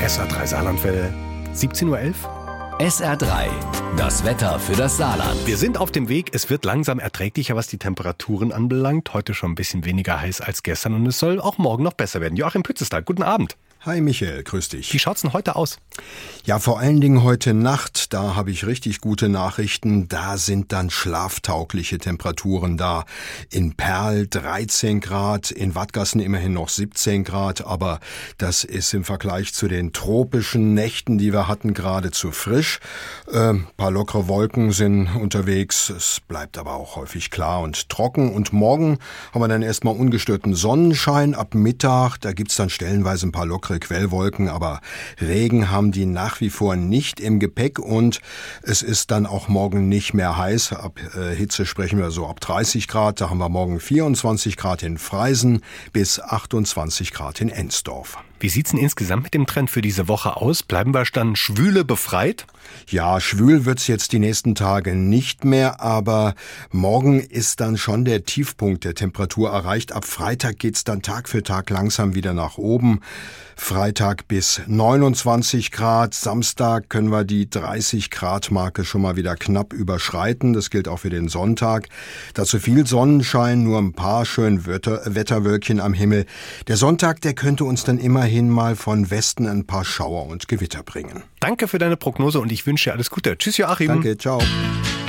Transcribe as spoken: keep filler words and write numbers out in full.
S R drei Saarlandwelle, siebzehn Uhr elf. S R drei, das Wetter für das Saarland. Wir sind auf dem Weg. Es wird langsam erträglicher, was die Temperaturen anbelangt. Heute schon ein bisschen weniger heiß als gestern und es soll auch morgen noch besser werden. Joachim Pützestag, guten Abend. Hi Michael, grüß dich. Wie schaut's denn heute aus? Ja, vor allen Dingen heute Nacht, da habe ich richtig gute Nachrichten. Da sind dann schlaftaugliche Temperaturen da. In Perl dreizehn Grad, in Wadgassen immerhin noch siebzehn Grad, aber das ist im Vergleich zu den tropischen Nächten, die wir hatten, geradezu frisch. Ein äh, paar lockere Wolken sind unterwegs, es bleibt aber auch häufig klar und trocken. Und morgen haben wir dann erstmal ungestörten Sonnenschein ab Mittag. Da gibt's dann stellenweise ein paar lockere Quellwolken, aber Regen haben die nach wie vor nicht im Gepäck und es ist dann auch morgen nicht mehr heiß. Ab äh, Hitze sprechen wir so ab dreißig Grad. Da haben wir morgen vierundzwanzig Grad in Freisen bis achtundzwanzig Grad in Ensdorf. Wie sieht's denn insgesamt mit dem Trend für diese Woche aus? Bleiben wir dann schwüle befreit? Ja, schwül wird's jetzt die nächsten Tage nicht mehr, aber morgen ist dann schon der Tiefpunkt der Temperatur erreicht. Ab Freitag geht's dann Tag für Tag langsam wieder nach oben. Freitag bis neunundzwanzig Grad, Samstag können wir die dreißig Grad Marke schon mal wieder knapp überschreiten. Das gilt auch für den Sonntag. Dazu viel Sonnenschein, nur ein paar schön Wetter- Wetterwölkchen am Himmel. Der Sonntag, der könnte uns dann immerhin mal von Westen ein paar Schauer und Gewitter bringen. Danke für deine Prognose und ich wünsche dir alles Gute. Tschüss, Joachim. Danke, ciao.